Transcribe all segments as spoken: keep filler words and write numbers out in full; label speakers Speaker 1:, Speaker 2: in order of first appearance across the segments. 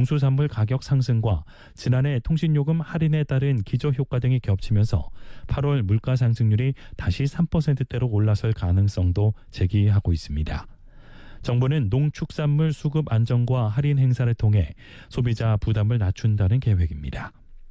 Speaker 1: 농수산물 가격 상승과 지난해 통신요금 할인에 따른 기저효과 등이 겹치면서 팔월 물가 상승률이 다시 삼 퍼센트대로 올라설 가능성도 제기하고 있습니다. 정부는 농축산물 수급 안정과 할인 행사를 통해 소비자 부담을 낮춘다는 계획입니다.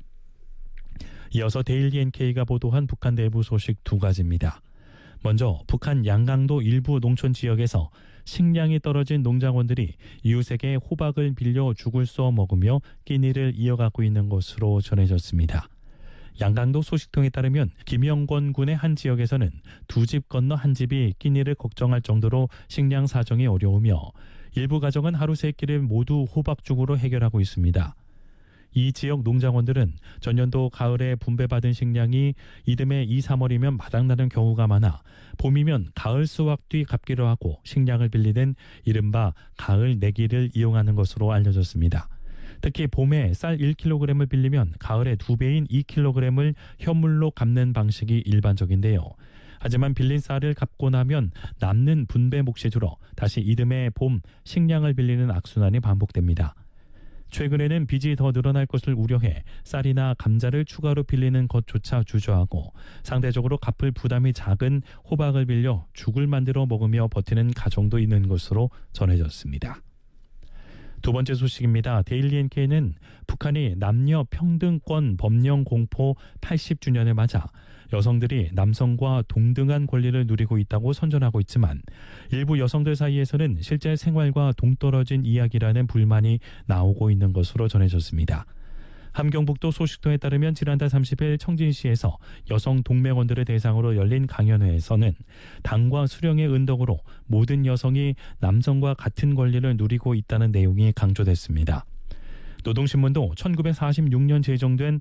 Speaker 1: 이어서 데일리 엔케이가 보도한 북한 내부 소식 두 가지입니다. 먼저 북한 양강도 일부 농촌 지역에서 식량이 떨어진 농장원들이 이웃에게 호박을 빌려 죽을 써 먹으며 끼니를 이어가고 있는 것으로 전해졌습니다. 양강도 소식통에 따르면 김영권 군의 한 지역에서는 두 집 건너 한 집이 끼니를 걱정할 정도로 식량 사정이 어려우며 일부 가정은 하루 세 끼를 모두 호박죽으로 해결하고 있습니다. 이 지역 농장원들은 전년도 가을에 분배받은 식량이 이듬해 이, 삼월이면 바닥나는 경우가 많아 봄이면 가을 수확 뒤 갚기로 하고 식량을 빌리는 이른바 가을 내기를 이용하는 것으로 알려졌습니다. 특히 봄에 쌀 일 킬로그램을 빌리면 가을에 두 배인 이 킬로그램을 현물로 갚는 방식이 일반적인데요. 하지만 빌린 쌀을 갚고 나면 남는 분배 몫이 줄어 다시 이듬해 봄 식량을 빌리는 악순환이 반복됩니다. 최근에는 빚이 더 늘어날 것을 우려해 쌀이나 감자를 추가로 빌리는 것조차 주저하고 상대적으로 갚을 부담이 작은 호박을 빌려 죽을 만들어 먹으며 버티는 가정도 있는 것으로 전해졌습니다. 두 번째 소식입니다. 데일리 엔케이는 북한이 남녀 평등권 법령 공포 팔십 주년을 맞아 여성들이 남성과 동등한 권리를 누리고 있다고 선전하고 있지만 일부 여성들 사이에서는 실제 생활과 동떨어진 이야기라는 불만이 나오고 있는 것으로 전해졌습니다. 함경북도 소식통에 따르면 지난달 삼십일 청진시에서 여성 동맹원들을 대상으로 열린 강연회에서는 당과 수령의 은덕으로 모든 여성이 남성과 같은 권리를 누리고 있다는 내용이 강조됐습니다. 노동신문도 천구백사십육 년 제정된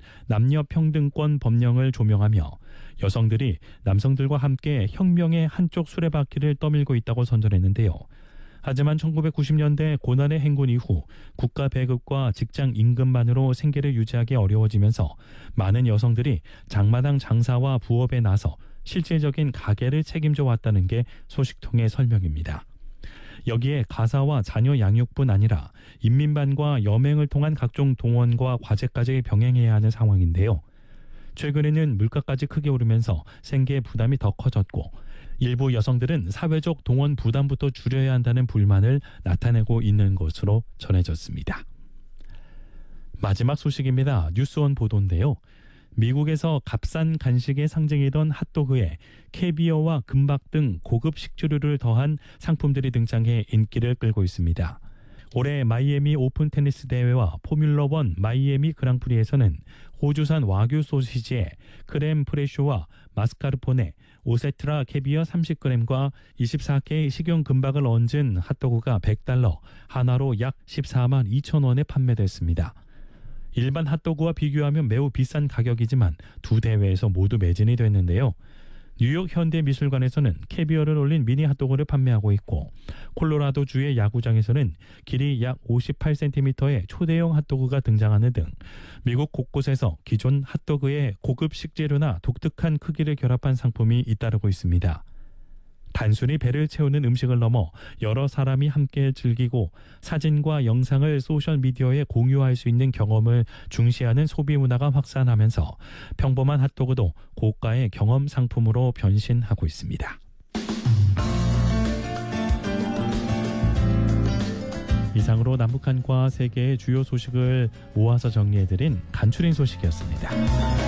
Speaker 1: 남녀평등권 법령을 조명하며 여성들이 남성들과 함께 혁명의 한쪽 수레바퀴를 떠밀고 있다고 선전했는데요. 하지만 천구백구십 년대 고난의 행군 이후 국가 배급과 직장 임금만으로 생계를 유지하기 어려워지면서 많은 여성들이 장마당 장사와 부업에 나서 실질적인 가계를 책임져 왔다는 게 소식통의 설명입니다. 여기에 가사와 자녀 양육뿐 아니라 인민반과 여맹을 통한 각종 동원과 과제까지 병행해야 하는 상황인데요. 최근에는 물가까지 크게 오르면서 생계 부담이 더 커졌고 일부 여성들은 사회적 동원 부담부터 줄여야 한다는 불만을 나타내고 있는 것으로 전해졌습니다. 마지막 소식입니다. 뉴스원 보도인데요. 미국에서 값싼 간식의 상징이던 핫도그에 캐비어와 금박 등 고급 식재료를 더한 상품들이 등장해 인기를 끌고 있습니다. 올해 마이애미 오픈 테니스 대회와 포뮬러 원 마이애미 그랑프리에서는 호주산 와규 소시지에 크렘 프레쇼와 마스카르포네, 오세트라 캐비어 삼십 그램과 이십사 케이 식용 금박을 얹은 핫도그가 백 달러, 하나로 약 십사만 이천 원에 판매됐습니다. 일반 핫도그와 비교하면 매우 비싼 가격이지만 두 대회에서 모두 매진이 됐는데요. 뉴욕 현대미술관에서는 캐비어를 올린 미니 핫도그를 판매하고 있고 콜로라도주의 야구장에서는 길이 약 오십팔 센티미터의 초대형 핫도그가 등장하는 등 미국 곳곳에서 기존 핫도그의 고급 식재료나 독특한 크기를 결합한 상품이 잇따르고 있습니다. 단순히 배를 채우는 음식을 넘어 여러 사람이 함께 즐기고 사진과 영상을 소셜미디어에 공유할 수 있는 경험을 중시하는 소비 문화가 확산하면서 평범한 핫도그도 고가의 경험 상품으로 변신하고 있습니다. 이상으로 남북한과 세계의 주요 소식을 모아서 정리해드린 간추린 소식이었습니다.